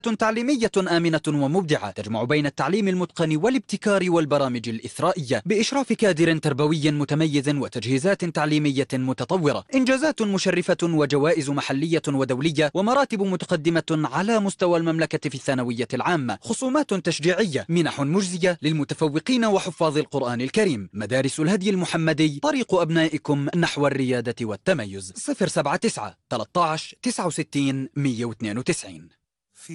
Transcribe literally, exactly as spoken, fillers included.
تعليمية آمنة ومبدعة تجمع بين التعليم المتقن والابتكار والبرامج الإثرائية بإشراف كادر تربوي متميز وتجهيزات تعليمية متطورة. إنجازات مشرفة وجوائز محلية ودولية ومراتب متقدمة على مستوى المملكة في الثانوية العامة. خصومات تشجيعية، منح مجزية للمتفوقين وحفاظ القرآن الكريم. مدارس الهدي المحمدي، طريق أبنائكم نحو الريادة والتميز. صفر سبعة تسعة ثلاثة عشر تسعة وستين مئة واثنين وتسعين.